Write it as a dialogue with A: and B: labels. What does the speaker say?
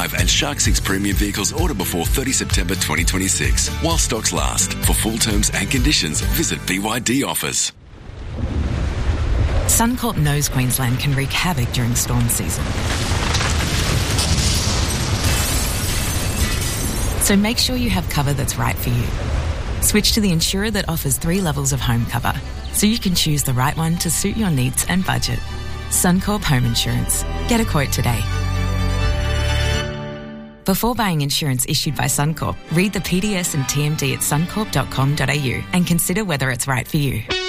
A: 5 and Shark 6 premium vehicles order before 30 September 2026. While stocks last. For full terms and conditions, visit BYD Offers.
B: Suncorp knows Queensland can wreak havoc during storm season. So make sure you have cover that's right for you. Switch to the insurer that offers 3 levels of home cover, so you can choose the right one to suit your needs and budget. Suncorp Home Insurance. Get a quote today. Before buying insurance issued by Suncorp, read the PDS and TMD at suncorp.com.au and consider whether it's right for you.